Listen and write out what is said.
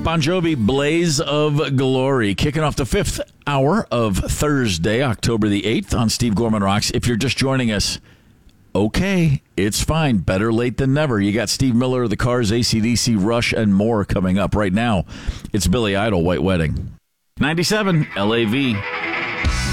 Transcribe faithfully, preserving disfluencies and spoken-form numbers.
Bon Jovi, Blaze of Glory, kicking off the fifth hour of Thursday, October the eighth on Steve Gorman Rocks. If you're just joining us, okay, it's fine. Better late than never. You got Steve Miller, The Cars, A C D C, Rush, and more coming up. Right now, it's Billy Idol, White Wedding. ninety-seven L A V.